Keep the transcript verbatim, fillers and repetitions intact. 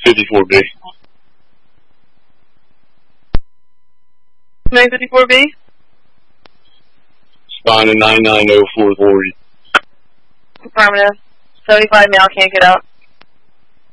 fifty-four B. nine fifty-four B? Responding nine nine oh four forty. Affirmative. seventy-five male can't get out.